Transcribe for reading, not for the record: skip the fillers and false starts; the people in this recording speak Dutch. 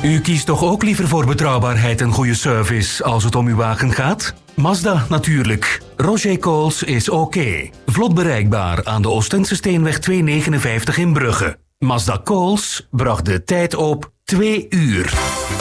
U kiest toch ook liever voor betrouwbaarheid en goede service als het om uw wagen gaat? Mazda natuurlijk. Roger Coles is oké. Vlot bereikbaar aan de Oostense Steenweg 259 in Brugge. Mazda Coles bracht de tijd op 2 uur.